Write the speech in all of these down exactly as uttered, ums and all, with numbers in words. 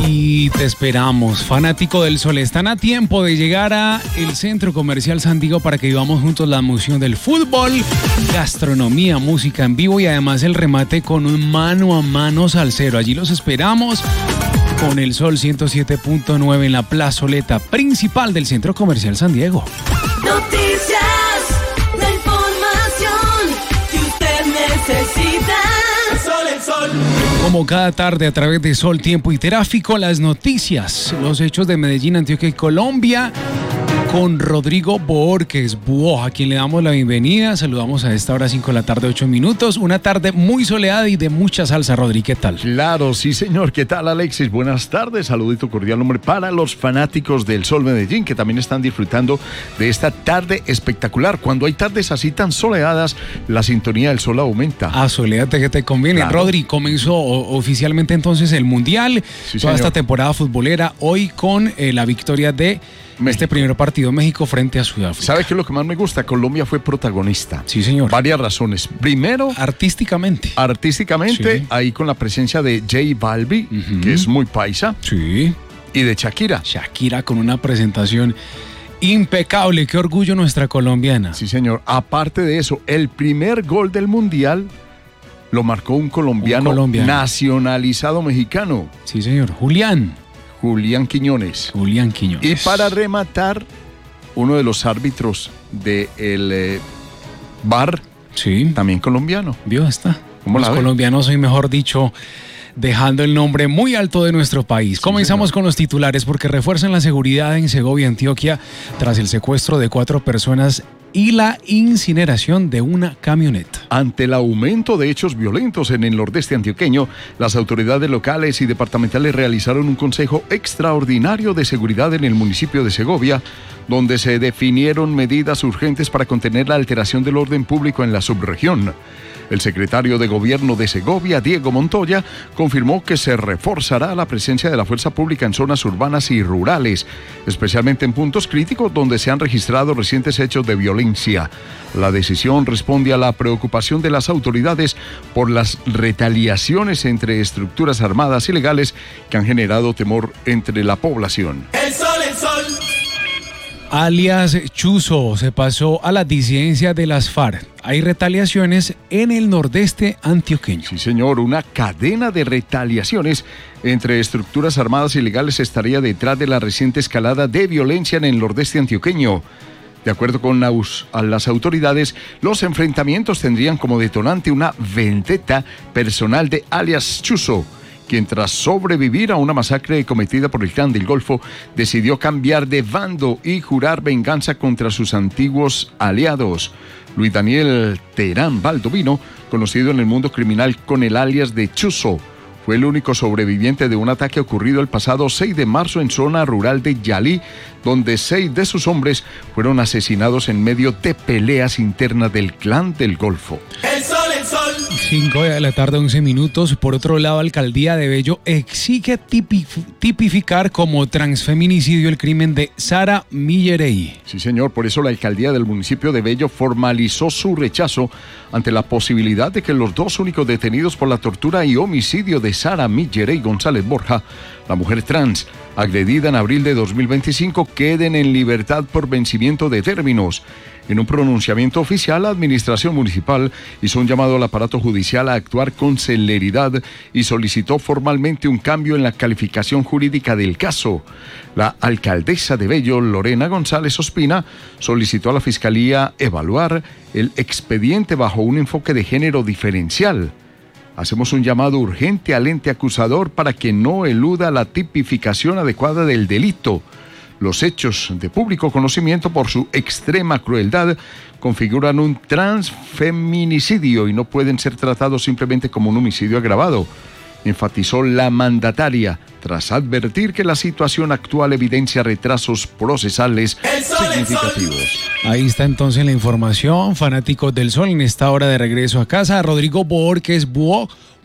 Y te esperamos, fanático del sol. Están a tiempo de llegar a el Centro Comercial San Diego para que vivamos juntos la emoción del fútbol, gastronomía, música en vivo y además el remate con un mano a mano salsero. Allí los esperamos con el Sol ciento siete punto nueve en la plazoleta principal del Centro Comercial San Diego. Noticias, la información que usted necesita. El sol, el sol. Como cada tarde a través de Sol, Tiempo y Tráfico, las noticias, los hechos de Medellín, Antioquia y Colombia, con Rodrigo Borges, Buo, a quien le damos la bienvenida. Saludamos a esta hora cinco de la tarde, ocho minutos. Una tarde muy soleada y de mucha salsa, Rodri, ¿qué tal? Claro, sí señor. ¿Qué tal, Alexis? Buenas tardes. Saludito cordial, hombre, para los fanáticos del Sol Medellín, que también están disfrutando de esta tarde espectacular. Cuando hay tardes así tan soleadas, la sintonía del sol aumenta. Ah, soleate que te conviene. Claro. Rodri, comenzó oficialmente entonces el Mundial, sí, toda señor. Esta temporada futbolera, hoy con eh, la victoria de México. Este primer partido, México frente a Sudáfrica. ¿Sabes qué es lo que más me gusta? Colombia fue protagonista. Sí, señor. Varias razones. Primero, artísticamente. Artísticamente, sí. Ahí con la presencia de J Balvin, uh-huh. que es muy paisa. Sí. Y de Shakira. Shakira con una presentación impecable. Qué orgullo nuestra colombiana. Sí, señor. Aparte de eso, el primer gol del Mundial lo marcó un colombiano, un colombiano. nacionalizado mexicano. Sí, señor. Julián. Julián Quiñones. Julián Quiñones. Y para rematar, uno de los árbitros del eh, V A R, sí. también colombiano. ¿Vio esta? ¿Cómo los la colombianos hoy, mejor dicho, dejando el nombre muy alto de nuestro país. Sí, comenzamos señor. con los titulares porque refuerzan la seguridad en Segovia, Antioquia, tras el secuestro de cuatro personas y la incineración de una camioneta. Ante el aumento de hechos violentos en el nordeste antioqueño, las autoridades locales y departamentales realizaron un consejo extraordinario de seguridad en el municipio de Segovia, donde se definieron medidas urgentes para contener la alteración del orden público en la subregión. El secretario de Gobierno de Segovia, Diego Montoya, confirmó que se reforzará la presencia de la fuerza pública en zonas urbanas y rurales, especialmente en puntos críticos donde se han registrado recientes hechos de violencia. La decisión responde a la preocupación de las autoridades por las retaliaciones entre estructuras armadas ilegales que han generado temor entre la población. El sol, el sol. Alias Chuzo se pasó a la disidencia de las FARC. Hay retaliaciones en el nordeste antioqueño. Sí, señor, una cadena de retaliaciones entre estructuras armadas ilegales estaría detrás de la reciente escalada de violencia en el nordeste antioqueño. De acuerdo con las autoridades, los enfrentamientos tendrían como detonante una vendetta personal de alias Chuzo, quien tras sobrevivir a una masacre cometida por el Clan del Golfo, decidió cambiar de bando y jurar venganza contra sus antiguos aliados. Luis Daniel Terán Baldovino, conocido en el mundo criminal con el alias de Chuzo, fue el único sobreviviente de un ataque ocurrido el pasado seis de marzo en zona rural de Yalí, donde seis de sus hombres fueron asesinados en medio de peleas internas del Clan del Golfo. El sol, el sol. cinco de la tarde, once minutos. Por otro lado, Alcaldía de Bello exige tipif- tipificar como transfeminicidio el crimen de Sara Millerey. Sí, señor. Por eso la Alcaldía del municipio de Bello formalizó su rechazo ante la posibilidad de que los dos únicos detenidos por la tortura y homicidio de Sara Millerey González Borja, la mujer trans, agredida en abril de dos mil veinticinco, queden en libertad por vencimiento de términos. En un pronunciamiento oficial, la administración municipal hizo un llamado al aparato judicial a actuar con celeridad y solicitó formalmente un cambio en la calificación jurídica del caso. La alcaldesa de Bello, Lorena González Ospina, solicitó a la Fiscalía evaluar el expediente bajo un enfoque de género diferencial. Hacemos un llamado urgente al ente acusador para que no eluda la tipificación adecuada del delito. Los hechos de público conocimiento por su extrema crueldad configuran un transfeminicidio y no pueden ser tratados simplemente como un homicidio agravado, enfatizó la mandataria, tras advertir que la situación actual evidencia retrasos procesales significativos. Ahí está entonces la información, fanáticos del sol, en esta hora de regreso a casa. Rodrigo Borges, Buo,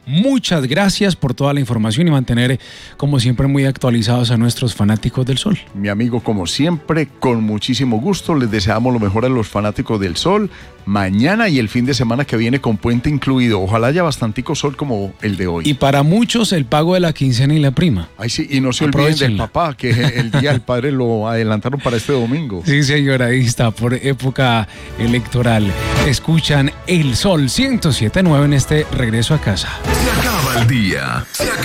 Muchas gracias por toda la información y mantener, como siempre, muy actualizados a nuestros fanáticos del Sol. Mi amigo, como siempre, con muchísimo gusto, les deseamos lo mejor a los fanáticos del Sol, mañana y el fin de semana que viene con puente incluido. Ojalá haya bastantico sol como el de hoy. Y para muchos, el pago de la quincena y la prima. Ay, sí, y no se olviden del papá, que el día del padre lo adelantaron para este domingo. Sí, señora, ahí está, por época electoral. Escuchan El Sol ciento siete punto nueve en este regreso a casa. Se acaba el día. Se